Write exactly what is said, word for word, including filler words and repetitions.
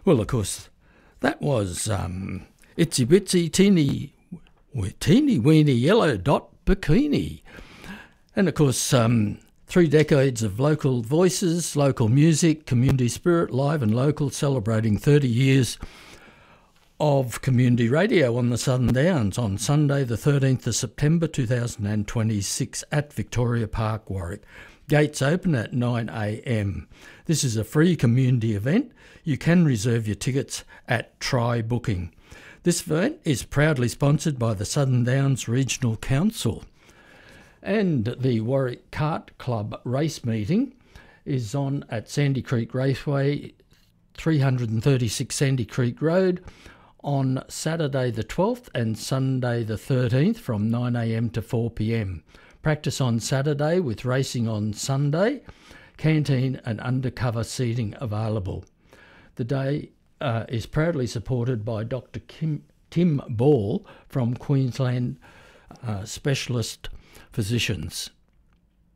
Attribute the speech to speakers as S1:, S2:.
S1: Well, of course, that was um, Itsy Bitsy Teeny, Teeny Weeny Yellow Dot Bikini. And of course, um, three decades of local voices, local music, community spirit, live and local, celebrating thirty years of community radio on the Southern Downs on Sunday the thirteenth of September two thousand twenty-six at Victoria Park, Warwick. Gates open at nine a m. This is a free community event. You can reserve your tickets at Try Booking. This event is proudly sponsored by the Southern Downs Regional Council. And the Warwick Kart Club race meeting is on at Sandy Creek Raceway, three thirty-six Sandy Creek Road, on Saturday the twelfth and Sunday the thirteenth from nine a m to four p m. Practice on Saturday with racing on Sunday, canteen and undercover seating available. The day uh, is proudly supported by Doctor Kim, Tim Ball from Queensland uh, Specialist Physicians.